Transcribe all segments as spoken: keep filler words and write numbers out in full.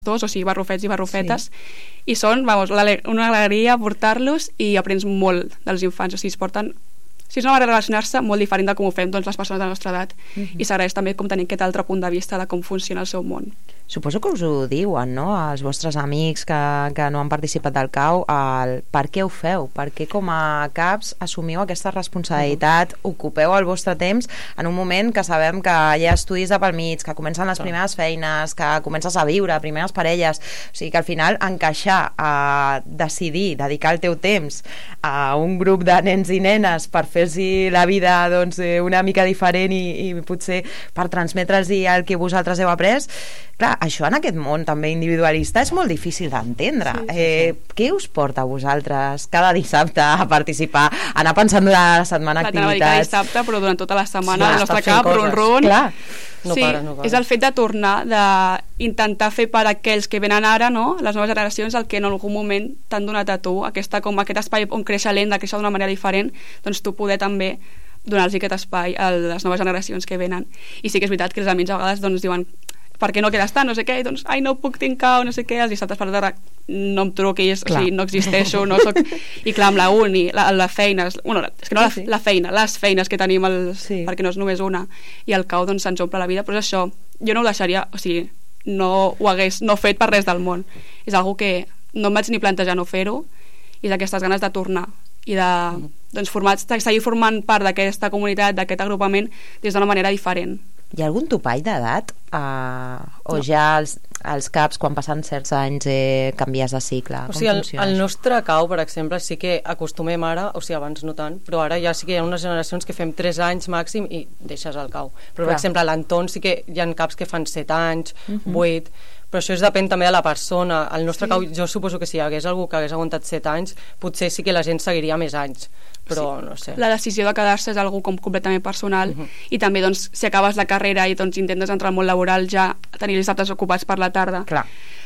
dos, o sigui, barrufets i barrufetes, sí. I són, vamos, una alegria portar-los i aprens molt dels infants, o sigui, es porten... O sigui, és una manera de relacionar-se molt diferent de com ho fem doncs, les persones de la nostra edat, uh-huh. I s'agraeix també com tenir aquest altre punt de vista de com funciona el seu món. Suposo que us ho diuen, no?, als vostres amics que, que no han participat del C A U, el per què ho feu, per què com a caps assumiu aquesta responsabilitat, uh-huh. Ocupeu el vostre temps en un moment que sabem que hi ha estudis de pel mig, que comencen les primeres feines, que comences a viure, primeres parelles, o sigui que al final encaixar, a decidir, dedicar el teu temps a un grup de nens i nenes per fer-los la vida doncs, una mica diferent i, i potser per transmetre'ls el que vosaltres heu après. Clar, això en aquest món també individualista és molt difícil d'entendre. Sí, sí, sí. Eh, què us porta a vosaltres cada dissabte a participar, a anar pensant durant la setmana activitats? Cada dissabte, però durant tota la setmana el nostre cap, run-run. Clar. No sí, para, no para. És el fet de tornar, d'intentar fer per aquells que venen ara, no? Les noves generacions, el que en algun moment t'han donat a tu, aquesta, com aquest espai on créixer lent, de créixer d'una manera diferent, doncs tu poder també donar-los aquest espai a les noves generacions que venen. I sí que és veritat que els amics a vegades doncs, diuen per què no quedes tant, no sé què, i doncs, ai, no puc tincar, o no sé què, els dissabtes per la tarda no em truquis, o sigui, no existeixo, no soc... I clar, amb la uni, la, la feina, bueno, és que no la, sí, sí. la feina, les feines que tenim, els, sí. Perquè no és només una, i el C A U doncs se'ns omple la vida, però és això, jo no ho deixaria, o sigui, no ho hagués no fet per res del món. És algo que no em vaig ni plantejar no fer-ho, i d'aquestes ganes de tornar, i de, mm. doncs, formar, seguir formant part d'aquesta comunitat, d'aquest agrupament, des d'una manera diferent. Hi ha algun topall d'edat? Uh, o no. Ja els, els caps, quan passen certs anys, eh, canvies de cicle? O sigui, el, el nostre C A U, per exemple, sí que acostumem ara, o sigui, abans no tant, però ara ja sí que hi ha unes generacions que fem tres anys màxim i deixes el C A U. Però, per Clar. exemple, a l'Anton sí que hi ha caps que fan set anys, uh-huh. vuit... però això és depèn també de la persona. El nostre sí. C A U, jo suposo que si hi hagués algú que hagués aguantat set anys, potser sí que la gent seguiria més anys, però sí. no sé. La decisió de quedar-se és algo com completament personal, uh-huh. I també doncs, si acabes la carrera i doncs, intentes entrar al món laboral, ja tenir els dissabtes ocupats per la tarda. Clar.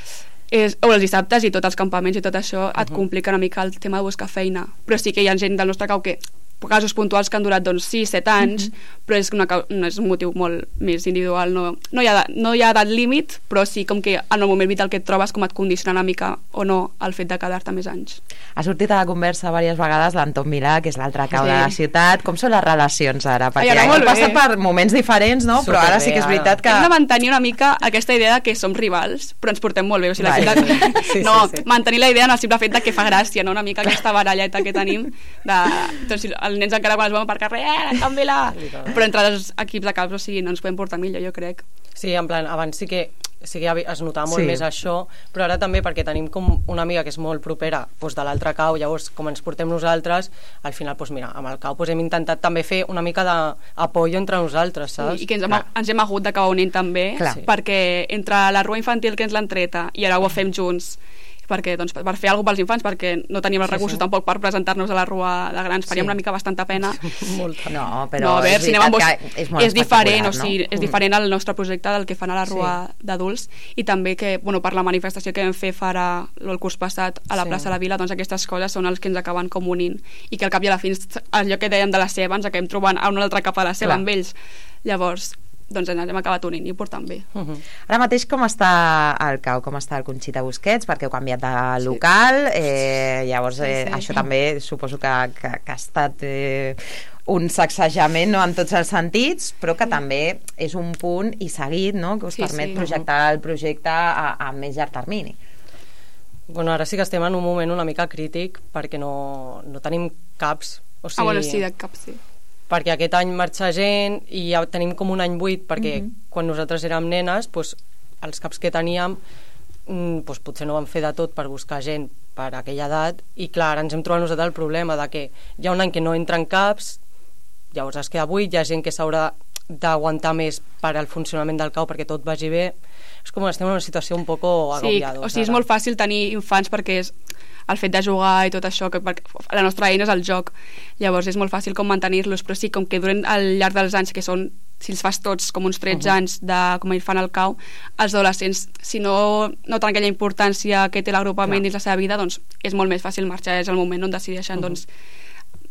És, o els dissabtes i tots els campaments i tot això et uh-huh. complica una mica el tema de buscar feina. Però sí que hi ha gent del nostre C A U que casos puntuals que han durat doncs sis set anys, mm-hmm. però és, una, no és un motiu molt més individual, no, no hi ha, no hi ha edat límit, però sí com que en el moment vital que et trobes com et condiciona una mica o no el fet de quedar-te més anys. Ha sortit a la conversa diverses vegades l'Anton Milà, que és l'altre C A U sí. de la ciutat. Com són les relacions ara? Perquè Ai, hem passat per moments diferents, no? Però ara sí que és veritat que... Hem de mantenir una mica aquesta idea de que som rivals, però ens portem molt bé. O sigui, vale. la ciutat... sí, no, sí, sí. mantenir la idea en el simple fet de que fa gràcia, no? Una mica aquesta baralleta que tenim de... Doncs, els nens encara quan es veuen per carrer, eh, l'Anton Milà! Però entre els equips de caps, o sigui, no ens podem portar millor, jo crec. Sí, en plan, abans sí que sí que es notava molt sí. més això, però ara també perquè tenim com una amiga que és molt propera doncs, de l'altre C A U, llavors com ens portem nosaltres, al final, doncs mira, amb el C A U doncs, hem intentat també fer una mica d'apoyo entre nosaltres, saps? Sí, i que ens hem, ens hem hagut d'acabar unint també, Clar. perquè entre la rua infantil que ens l'han treta i ara ho fem junts, perquè, doncs, per fer alguna cosa pels infants, perquè no teníem els recursos sí, sí. tampoc per presentar-nos a la rua de grans, faríem sí. una mica bastanta pena. Molta. No, però no, a veure, és, si anem vos... és, és diferent, o sigui, no? és diferent el nostre projecte del que fan a la rua sí. d'adults, i també que, bueno, per la manifestació que vam fer farà el curs passat a la sí. plaça de la Vila, doncs aquestes coses són els que ens acaben com unint, i que al cap i a la fi allò que dèiem de la seva ens acabem trobant a un altre cap a la seva Clar. amb ells. Llavors doncs ens hem acabat unint i ho portant bé. Uh-huh. Ara mateix com està el C A U, com està el Conxita Busquets, perquè heu canviat de local, sí. eh, llavors eh, sí, sí. això també suposo que, que, que ha estat eh, un sacsejament, no, en tots els sentits, però que sí. també és un punt i seguit, no?, que us sí, permet sí. projectar el projecte a, a més llarg termini. Bueno, ara sí que estem en un moment una mica crític perquè no, no tenim caps. O sigui, ah, bueno, sí, de caps, sí. Perquè aquest any marxa gent i ja tenim com un any buit perquè mm-hmm. quan nosaltres érem nenes doncs, els caps que teníem doncs, potser no vam fer de tot per buscar gent per aquella edat i clar, ara ens hem trobat nosaltres el problema de que hi ha un any que no entren caps, llavors es queda buit, hi ha gent que s'haurà d'aguantar més per al funcionament del C A U perquè tot vagi bé. És com estem en una situació un poc agobiada. Sí, o sigui, és molt fàcil tenir infants perquè és el fet de jugar i tot això, que la nostra eina és el joc, llavors és molt fàcil com mantenir-los, però sí, com que duren al llarg dels anys, que són, si els fas tots com uns tretze uh-huh. anys de com ells fan el C A U, els adolescents, si no noten aquella importància que té l'agrupament dins la seva vida, doncs és molt més fàcil marxar, és el moment on decideixen uh-huh. doncs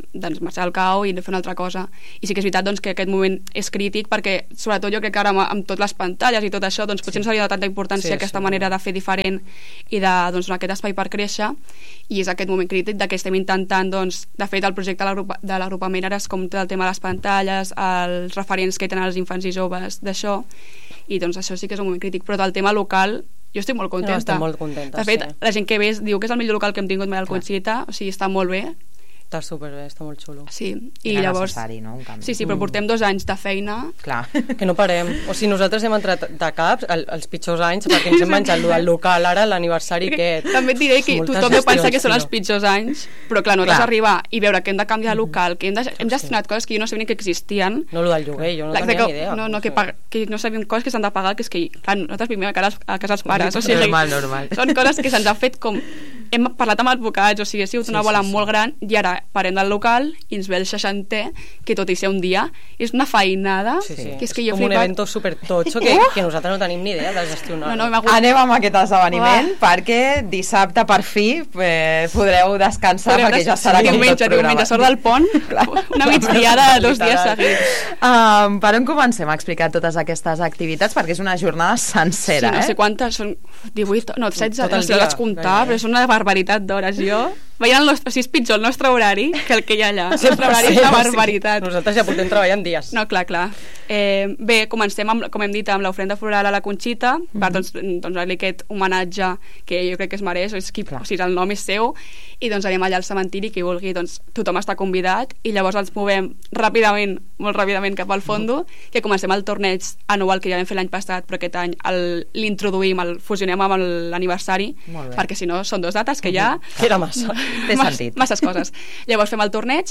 doncs, marxar al cau i fer una altra cosa. I sí que és veritat doncs, que aquest moment és crític perquè, sobretot jo crec que ara amb, amb tot les pantalles i tot això, doncs potser sí. no s'hauria de tanta importància sí, aquesta sí, manera de fer diferent i de doncs, donar aquest espai per créixer, i és aquest moment crític de que estem intentant, doncs, de fet el projecte de l'agrupament ara és com tot el tema de les pantalles, els referents que tenen els infants i joves d'això, i doncs això sí que és un moment crític, però del tema local jo estic molt contenta. No, estic molt contenta, de fet, sí. la gent que ve diu que és el millor local que hem tingut mai al Conxita, o sigui, està molt bé. Està superbé, està molt xulo. Sí, i era llavors... necessari, no? Un canvi. Sí, sí, però portem dos anys de feina. Clar. Que no parem. O sigui, nosaltres hem entrat de caps el, els pitjors anys perquè ens hem menjat el del local, ara l'aniversari aquest. També et diré que tothom deu pensar que són els pitjors anys, però clar, no t'has d'arribar i veure que hem de canviar de local, que hem, de, hem gestionat coses que jo no sabia ni que existien. No, el del lloguer, jo no tenia ni idea. No, no, que, pag... que no sabíem coses que s'han de pagar, que és que, clar, nosaltres vivim a casa, a casa als pares. O sigui, normal, normal. Són coses que se'ns ha fet com... Hem parlat amb advocats, o sigui, ha sigut una sí, bola sí, sí. molt gran, i ara parem del local i ens ve el seixantè, que tot i ser un dia és una feinada, sí, sí. que és que és jo com flipat... un evento supertotxo que, uh! que nosaltres no tenim ni idea de gestionar. No, no, hagut... Anem amb aquest esdeveniment uh! perquè dissabte per fi eh, podreu descansar Podreu perquè des... ja serà sí, com diumenge, tot programat. diumenge, sort del pont, una migdiada de dos dies seguits. Um, per on comencem a explicar totes aquestes activitats? Perquè és una jornada sencera, sí, no eh? sé quantes, són divuit, no, setze, Tot el no sé, dia, les comptar, gairebé. però és una barbaritat d'hores. Jo, veient el nostre, o sigui, és pitjor el nostre horari que el que hi ha allà. El nostre horari és una barbaritat. Sí. Nosaltres ja portem treballant dies. No, clar, clar. Eh, bé, comencem, amb, com hem dit, amb l'ofrenda floral a la Conxita, mm -hmm. per doncs, doncs dar-li aquest homenatge que jo crec que es mereix, és qui, o sigui, el nom és seu, i doncs anem allà al cementiri, qui vulgui, doncs tothom està convidat, i llavors ens movem ràpidament, molt ràpidament cap al fondo, mm -hmm. que comencem el torneig anual que ja vam fer l'any passat, però aquest any l'introduïm, el fusionem amb l'aniversari, perquè si no són dues dates que ja... Que era massa. Té sentit. Masses coses. Llavors fem el torneig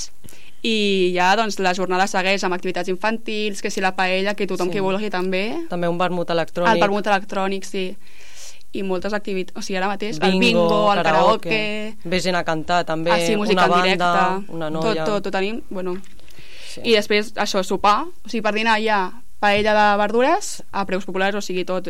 i ja doncs, la jornada segueix amb activitats infantils, que si la paella, que tothom sí. que vulgui també. També un vermut electrònic. El vermut electrònic, sí. I moltes activitats, o sigui, ara mateix bingo, el bingo, el karaoke... karaoke. Ve gent a cantar també, ah, sí, música una en directe, banda, una noia... Tot, tot, tot tenim, bueno... Sí. I després, això, sopar, o sigui, per dinar hi ha paella de verdures a preus populars, o sigui, tot...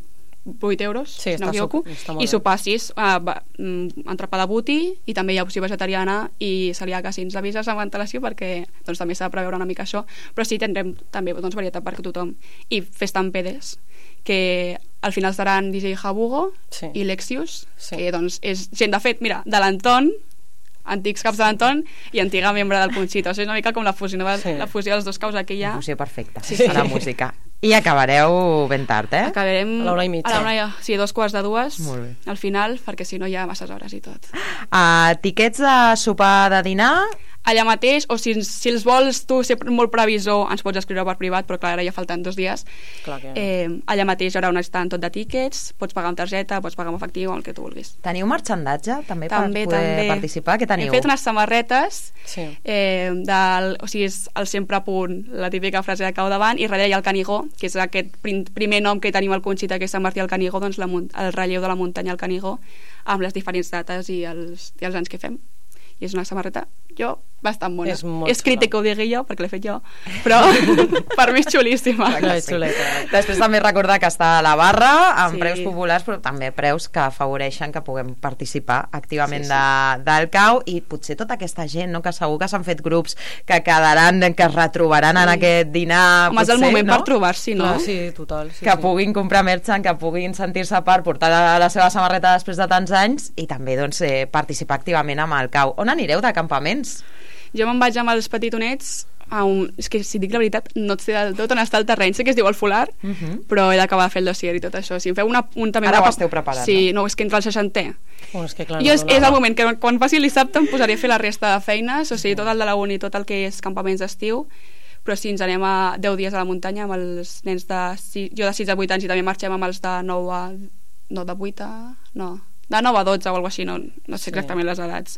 vuit euros, sí, si no m'equivoco, i sopar sis, uh, entrepà de buti, i també hi ha opció vegetariana i celíaca, si ens avises amb antelació perquè doncs, també s'ha de preveure una mica això, però sí tindrem també doncs, varietat per tothom, i festa amb pedes, que al final seran D J Jabugo sí. i Lexius, sí. que doncs és gent, de fet, mira, de l'Anton, antics caps de l'Anton i antiga membre del Conxita, o sigui, és una mica com la fusió, sí. la fusió dels dos caus aquí hi ha. La fusió perfecta, sí, sí. sí. a la música. I acabareu ben tard, eh? Acabarem a la una i mitja. A la una, sí, dos quarts de dues al final, perquè si no hi ha masses hores i tot. Uh, tiquets de sopar de dinar... Allà mateix, o si, si els vols tu ser molt previsor, ens pots escriure per privat, però clar, ara ja falten dos dies. Clar que... eh, allà mateix hi haurà un stand tot de tíquets, pots pagar amb targeta, pots pagar amb efectiu, el que tu vulguis. Teniu marxandatge també, també per poder també. participar? Què teniu? Hem fet unes samarretes, sí. eh, del, o sigui, és el sempre a punt, la típica frase de cau davant, i darrere hi ha el Canigó, que és aquest prim, primer nom que tenim al Conxita, que és Sant Martí al Canigó, doncs la, el relleu de la muntanya al Canigó, amb les diferents dates i els, i els anys que fem. I és una samarreta, jo, bastant bona. És, és crític que ho digui jo, perquè l'he fet jo, però per mi és xulíssima. No, és xuleta. Després també recordar que està a la barra, amb sí. preus populars, però també preus que afavoreixen que puguem participar activament sí, sí. De, del cau, i potser tota aquesta gent, no, que segur que s'han fet grups que quedaran, que es retrobaran sí. en aquest dinar. Home, potser, és el moment no? per trobar-s'hi, no? Clar, sí, total. Sí, que sí. puguin comprar merchan, que puguin sentir-se a part, portar la, la seva samarreta després de tants anys, i també doncs, eh, participar activament amb el cau. On anireu de campaments? Jo me'n vaig amb els petitonets a un... És que, si dic la veritat, no sé del tot on està el terreny. Sé que es diu el Folar, uh -huh. però he d'acabar de fer el dossier i tot això. Si em feu una, un, també Ara una... ho esteu preparant, sí, no? no, és que entra el seixantè. Oh, és que clar, jo no, és, no, és no. el moment que quan faci el dissabte em posaré a fer la resta de feines, o sigui, tot el de la uni, tot el que és campaments d'estiu, però sí, ens anem a deu dies a la muntanya amb els nens de... sis, jo de sis a vuit anys, i també marxem amb els de nou a... no, de vuit a... no... de nou a dotze o alguna així, no, no sé exactament sí. les edats,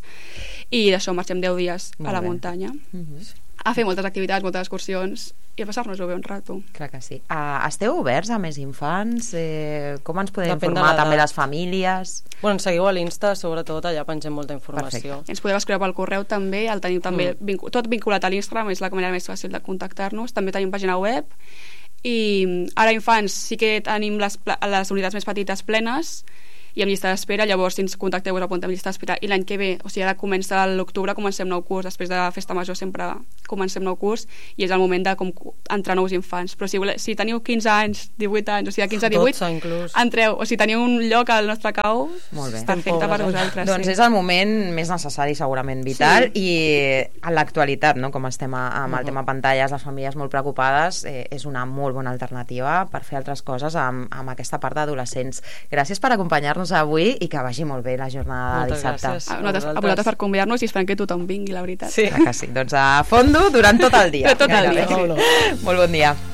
i d'això marxem deu dies Molt a la bé. muntanya Uh-huh. a fer moltes activitats, moltes excursions i a passar-nos-ho bé un rato. Clar que sí. Uh, esteu oberts a més infants? Eh, com ens podem Depèn informar de també l'edat. les famílies? Bueno, ens seguiu a l'Insta, sobretot, allà pengem molta informació. Perfecte. Ens podeu escriure pel correu també, el tenim també Mm. vincu- tot vinculat a l'Instagram, és la manera més fàcil de contactar-nos. També tenim pàgina web, i ara infants sí que tenim les, pla- les unitats més petites plenes, i amb llista d'espera, llavors si ens contacteu us apuntem llista d'espera, i l'any que ve, o sigui ara comença l'octubre, comencem nou curs, després de festa major sempre comencem nou curs, i és el moment de com entrar nous infants, però si, voleu, si teniu quinze anys, divuit anys, o sigui de quinze a divuit, entreu, o si teniu un lloc al nostre cau, és perfecte per vosaltres. Doncs sí. És el moment més necessari, segurament vital, sí. I en l'actualitat, no? Com estem a, amb el uh -huh. tema pantalles, les famílies molt preocupades, eh, és una molt bona alternativa per fer altres coses amb, amb aquesta part d'adolescents. Gràcies per acompanyar-nos avui i que vagi molt bé la jornada Moltes de dissabte. A, nosaltres, a vosaltres per convidar-nos i esperem que tothom vingui, la veritat. Sí, que sí. Doncs a fondo durant tot el dia. Tot el dia. Molt bon dia.